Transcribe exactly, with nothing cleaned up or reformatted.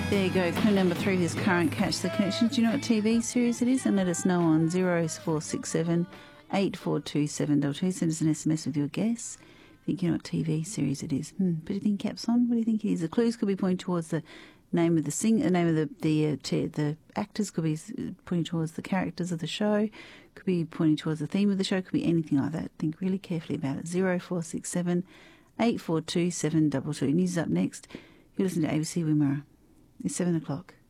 There you go, clue number three is current Catch the Connection. Do you know what T V series it is? And let us know on zero four six seven eight four two seven two two. Send us an S M S with your guess. Think you know what T V series it is. Hmm, put your thinking caps on. What do you think it is? The clues could be pointing towards the name of the sing, the name of the the uh, t- the actors. Could be pointing towards the characters of the show. Could be pointing towards the theme of the show. Could be anything like that. Think really carefully about it. Zero four six seven eight four two seven two two. News is up next. You listen to A B C Wimmera. It's seven o'clock.